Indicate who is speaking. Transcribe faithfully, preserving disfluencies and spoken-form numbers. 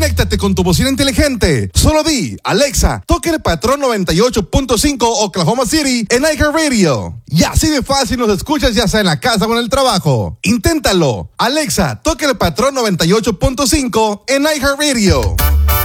Speaker 1: Conéctate con tu bocina inteligente. Solo di, Alexa, toque el patrón noventa y ocho punto cinco Oklahoma City en iHeartRadio. Y así de fácil nos escuchas ya sea en la casa o en el trabajo. Inténtalo. Alexa, toque el patrón noventa y ocho punto cinco en iHeartRadio.